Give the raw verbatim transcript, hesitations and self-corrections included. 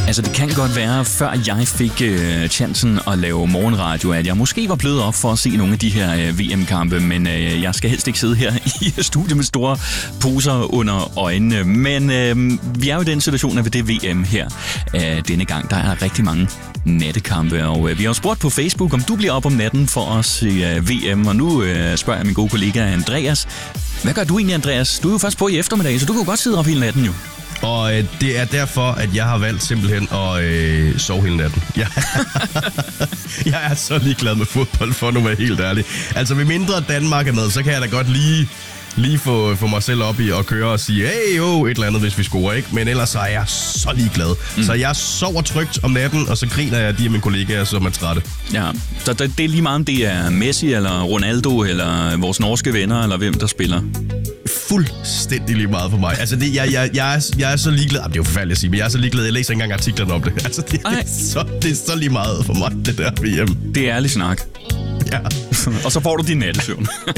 Altså, det kan godt være, før jeg fik øh, chancen at lave morgenradio, at jeg måske var blevet op for at se nogle af de her øh, V M-kampe, men øh, jeg skal helst ikke sidde her i studiet med store poser under øjnene. Men øh, vi er jo i den situation, at ved det V M her øh, denne gang, der er rigtig mange nattekampe, og øh, vi har jo spurgt på Facebook, om du bliver op om natten for at se øh, V M, og nu øh, spørger jeg min gode kollega Andreas. Hvad gør du egentlig, Andreas? Du er jo først på i eftermiddag, så du kan jo godt sidde op hele natten jo. Og øh, det er derfor, at jeg har valgt simpelthen at øh, sove hele natten. Jeg, jeg er så ligeglad med fodbold, for nu at være helt ærlig. Altså, ved mindre Danmark er med, så kan jeg da godt lige, lige få, få mig selv op i at køre og sige, hey jo, et eller andet, hvis vi scorer, ikke? Men ellers så er jeg så ligeglad. Mm. Så jeg sover trygt om natten, og så griner jeg de af mine kollegaer, som er trætte. Ja, så det, det er lige meget, om det er Messi, eller Ronaldo, eller vores norske venner, eller hvem der spiller. Fuldstændig lige meget for mig. Altså, det, jeg, jeg, jeg, er, jeg er så ligeglad. Det er jo forfærdeligt at sige, men jeg er så ligeglad. Jeg læser ikke engang artiklerne om det. Altså, det, det, er, så, det er så lige meget for mig, det der V M. Det er ærlig snak. Ja. Og så får du din nattesøvn.